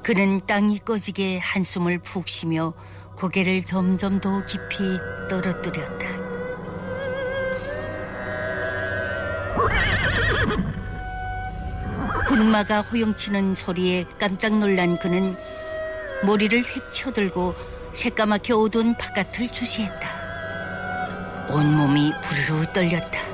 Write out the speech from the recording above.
그는 땅이 꺼지게 한숨을 푹 쉬며 고개를 점점 더 깊이 떨어뜨렸다. 군마가 호용치는 소리에 깜짝 놀란 그는 머리를 휙 쳐들고 새까맣게 어두운 바깥을 주시했다. 온몸이 부르르 떨렸다.